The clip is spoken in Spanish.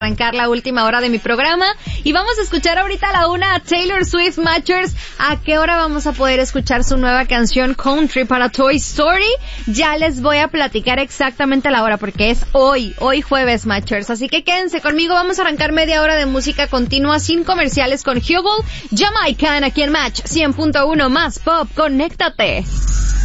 arrancar la última hora de mi programa y vamos a escuchar ahorita a la una a Taylor Swift. Matchers, ¿a qué hora vamos a poder escuchar su nueva canción Country para Toy Story? Ya les voy a platicar exactamente la hora porque es hoy jueves, Matchers, así que quédense conmigo. Vamos a arrancar media hora de música continua sin comerciales con Hugel Jamaican aquí en Match 100.1 más pop. Conéctate.